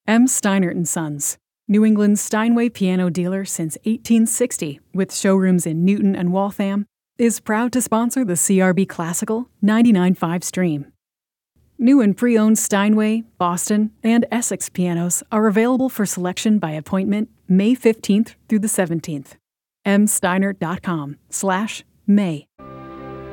M. Steinert & Sons, New England's Steinway piano dealer since 1860, with showrooms in Newton and Waltham, is proud to sponsor the CRB Classical 99.5 stream. New and pre-owned Steinway, Boston, and Essex pianos are available for selection by appointment May 15th through the 17th. msteinert.com/May